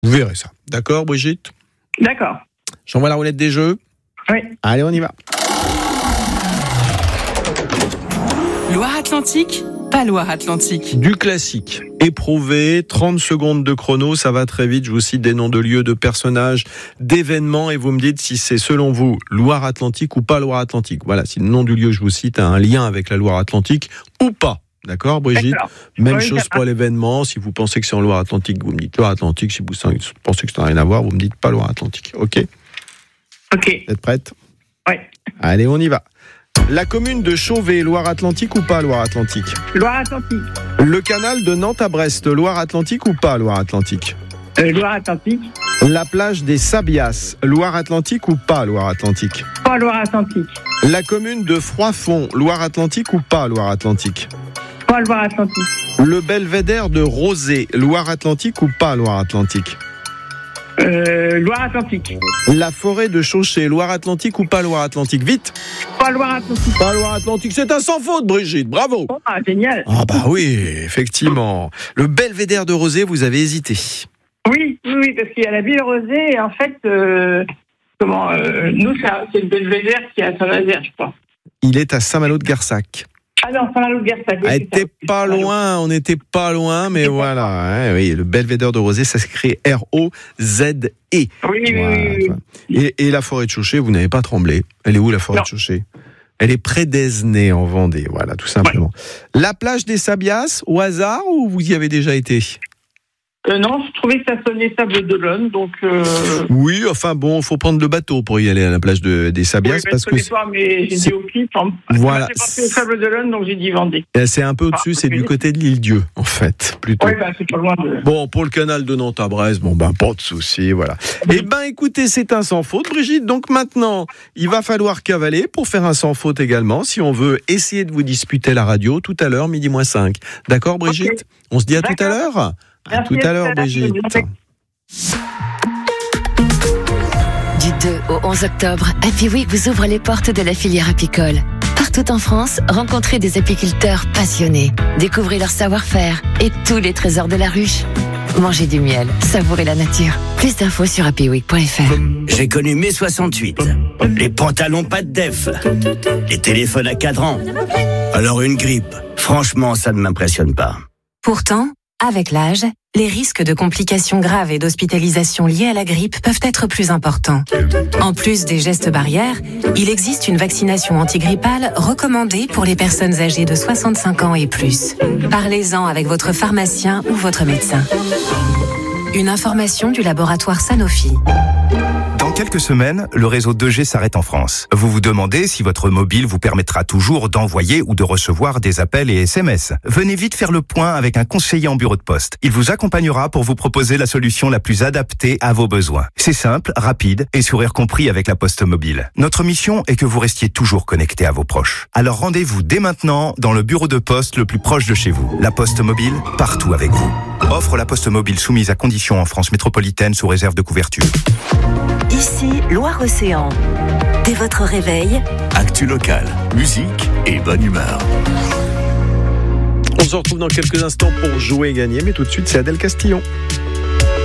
Vous verrez ça. D'accord, Brigitte ? D'accord. J'envoie la roulette des jeux. Oui. Allez, on y va. Loire-Atlantique, pas Loire-Atlantique. Du classique. Éprouvé, 30 secondes de chrono, ça va très vite. Je vous cite des noms de lieux, de personnages, d'événements et vous me dites si c'est selon vous Loire-Atlantique ou pas Loire-Atlantique. Voilà, si le nom du lieu que je vous cite a un lien avec la Loire-Atlantique ou pas. D'accord, Brigitte ? D'accord. Même Oui, chose pour l'événement. Si vous pensez que c'est en Loire-Atlantique, vous me dites Loire-Atlantique. Si vous pensez que ça n'a rien à voir, vous me dites pas Loire-Atlantique. Ok ? Ok. Vous êtes prête ? Oui. Allez, on y va. La commune de Chauvet, Loire-Atlantique ou pas Loire-Atlantique ? Loire-Atlantique. Le canal de Nantes à Brest, Loire-Atlantique ou pas Loire-Atlantique ? Loire-Atlantique. La plage des Sabias, Loire-Atlantique ou pas Loire-Atlantique ? Pas Loire-Atlantique. La commune de Froidfond, Loire-Atlantique ou pas Loire-Atlantique ? Pas Loire-Atlantique. Le belvédère de Rosé, Loire-Atlantique ou pas Loire-Atlantique ? Loire-Atlantique. La forêt de Chauchet, Loire-Atlantique ou pas Loire-Atlantique ? Vite ! Pas Loire-Atlantique. Pas Loire-Atlantique, c'est un sans faute, Brigitte, bravo ! Oh, génial. Ah bah oui, effectivement. Le belvédère de Rosé, vous avez hésité. Oui, parce qu'il y a la ville Rosée et en fait, nous, c'est le belvédère qui est à Saint-Nazaire, je crois. Il est à Saint-Malo-de-Garsac. Ah non, Saint-Malo-de-Garsac. On n'était pas loin, mais voilà. Hein, oui, le belvédère de Rosé, ça s'écrit R-O-Z-E. Oui. Voilà. Et la forêt de Chauchet, vous n'avez pas tremblé. Elle est où la forêt de Chauchet ? Elle est près d'Esnay, en Vendée, voilà, tout simplement. Ouais. La plage des Sabias, au hasard, ou vous y avez déjà été ? Non, je trouvais que ça sonnait Sable d'Olonne, donc... Oui, enfin bon, il faut prendre le bateau pour y aller à la plage des Sabias. Oui, parce que mais j'ai dit au clip, voilà. J'ai pensé au Sable d'Olonne, donc j'ai dit Vendée. C'est un peu au-dessus, c'est du côté de l'Île-Dieu, en fait, plutôt. Oui, c'est pas loin de... Bon, pour le canal de Nantes à Brest, pas de souci, voilà. Écoutez, c'est un sans faute, Brigitte. Donc maintenant, il va falloir cavaler pour faire un sans faute également, si on veut essayer de vous disputer la radio tout à l'heure, 12:05. D'accord, Brigitte ? Okay. On se dit à tout à l'heure ? À tout à l'heure, Brigitte. Du 2 au 11 octobre, Happy Week vous ouvre les portes de la filière apicole. Partout en France, rencontrez des apiculteurs passionnés. Découvrez leur savoir-faire et tous les trésors de la ruche. Mangez du miel, savourez la nature. Plus d'infos sur happyweek.fr. J'ai connu mai 68. Les pantalons pas de def. Les téléphones à cadran. Alors une grippe, franchement, ça ne m'impressionne pas. Pourtant, avec l'âge, les risques de complications graves et d'hospitalisation liées à la grippe peuvent être plus importants. En plus des gestes barrières, il existe une vaccination antigrippale recommandée pour les personnes âgées de 65 ans et plus. Parlez-en avec votre pharmacien ou votre médecin. Une information du laboratoire Sanofi. Dans quelques semaines, le réseau 2G s'arrête en France. Vous vous demandez si votre mobile vous permettra toujours d'envoyer ou de recevoir des appels et SMS. Venez vite faire le point avec un conseiller en bureau de poste. Il vous accompagnera pour vous proposer la solution la plus adaptée à vos besoins. C'est simple, rapide et sourire compris avec la Poste Mobile. Notre mission est que vous restiez toujours connecté à vos proches. Alors rendez-vous dès maintenant dans le bureau de poste le plus proche de chez vous. La Poste Mobile, partout avec vous. Offre La Poste Mobile soumise à conditions en France métropolitaine sous réserve de couverture. Ici, Loire-Océan. Dès votre réveil, actu locale, musique et bonne humeur. On se retrouve dans quelques instants pour jouer et gagner, mais tout de suite, c'est Adèle Castillon.